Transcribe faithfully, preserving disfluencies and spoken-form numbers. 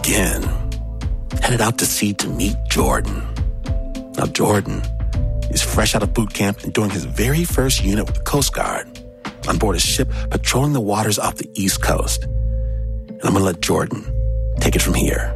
again, headed out to sea to meet Jordan. Now, Jordan is fresh out of boot camp and doing his very first unit with the Coast Guard on board a ship patrolling the waters off the East Coast. And I'm going to let Jordan take it from here.